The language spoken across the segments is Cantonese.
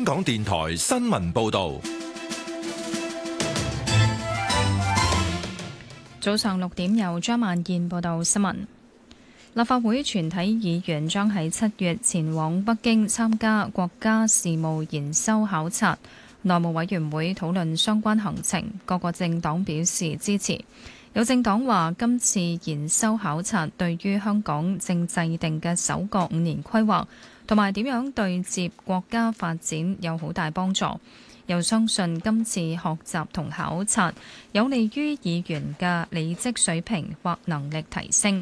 港電台新聞報道。 早上6點，由張萬燕報道新聞。立法會全體議員將喺7月前往北京參加國家事務研修考察，內務委員會討論相關行程，各個政黨表示支持。有政黨話今次研修考察對於香港正制定嘅首個5年規劃同埋點樣對接國家發展有好大幫助。又相信今次學習同考察有利於議員嘅履職水平或能力提升。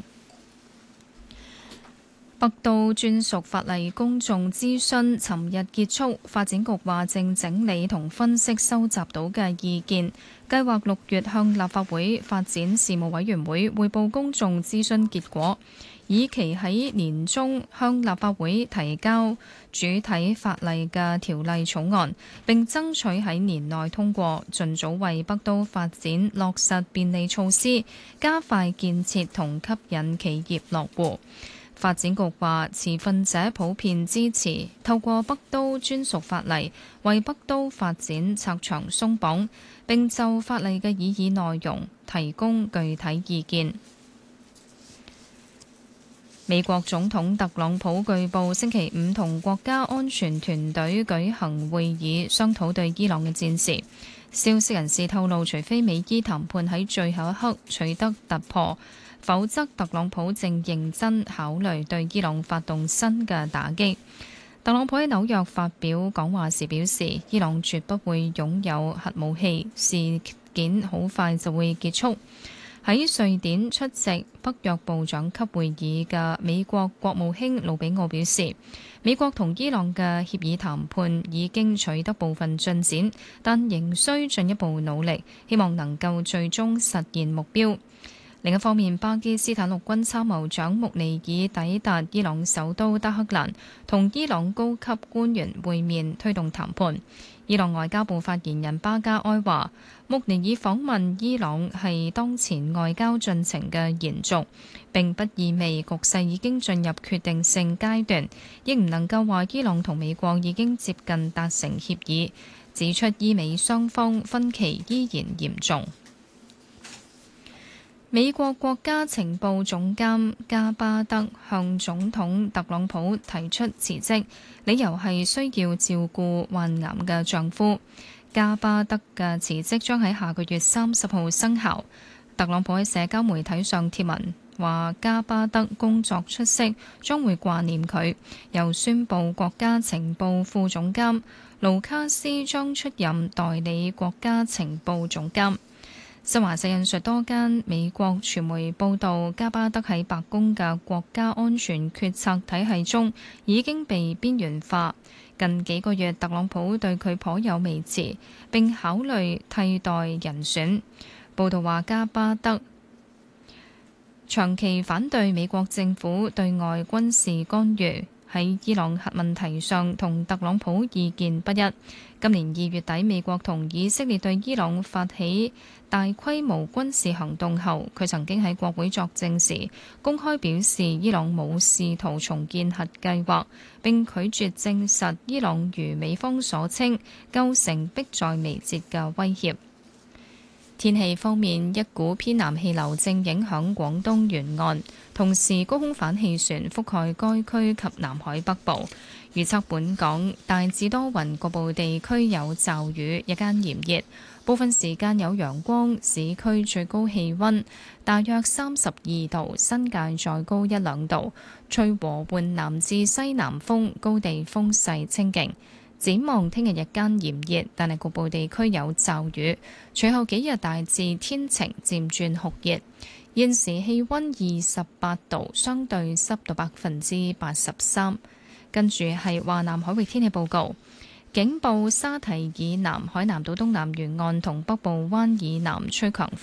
北都專屬法例公眾諮詢尋日結束，發展局話正整理同分析收集到嘅意見，計劃6月向立法會發展事務委員會匯報公眾諮詢結果，以期喺年中向立法會提交主體法例嘅條例草案，並爭取喺年內通過，盡早為北都發展落實便利措施，加快建設同吸引企業落戶。發展局話，持份者普遍支持透過北都專屬法例為北都發展拆牆鬆綁，並就法例嘅擬議內容提供具體意見。美國總統特朗普據報星期五同國家安全團隊舉行會議，商討對伊朗嘅戰事。消息人士透露，除非美伊談判喺最後一刻取得突破，否則特朗普正認真考慮對伊朗發動新嘅打擊。特朗普喺紐約發表講話時表示，伊朗絕不會擁有核武器，事件好快就會結束。喺瑞典出席北約部長級會議嘅美國國務卿魯比奧表示，美國同伊朗嘅協議談判已經取得部分進展，但仍需進一步努力，希望能夠最終實現目標。另一方面，巴基斯坦陸軍參謀長穆尼爾抵達伊朗首都德黑蘭，同伊朗高級官員會面，推動談判。伊朗外交部發言人巴加埃話，穆尼爾訪問伊朗係當前外交進程嘅延續，並不意味局勢已經進入決定性階段，亦唔能夠話伊朗同美國已經接近達成協議，指出伊美雙方分歧依然嚴重。美國國家情報總監加巴德向總統特朗普提出辭職，理由係需要照顧患癌嘅丈夫。加巴德嘅辭職將喺下個月30號生效。特朗普喺社交媒體上貼文話，加巴德工作出色，將會掛念佢。又宣布國家情報副總監盧卡斯將出任代理國家情報總監。新華社引述多間美國傳媒報道，加巴德喺白宮嘅國家安全決策體系中已經被邊緣化。近幾個月，特朗普對佢頗有微詞，並考慮替代人選。報道話，加巴德長期反對美國政府對外軍事干預，喺伊朗核問題上同特朗普意見不一。今年2月底，美國同以色列對伊朗發起大規模軍事行動後，佢曾經喺國會作證時公開表示，伊朗冇試圖重建核計劃，並拒絕證實伊朗如美方所稱構成迫在眉睫嘅威脅。天氣方面，一股偏南氣流正影響廣東沿岸，同時高空反氣旋覆蓋該區及南海北部。預測本港大致多雲，局部地區有驟雨，日間炎熱，部分時間有陽光。市區最高氣溫大約32度，新界再高1-2度。吹和緩南至西南風，高地風勢清勁。展望聽日日間炎熱，但係局部地區有驟雨。隨後幾日大致天晴，漸轉酷熱。現時氣溫28度，相對濕度83%。跟住係華南海域天氣報告，警報沙堤以南、海南島東南沿岸同北部灣以南吹強風。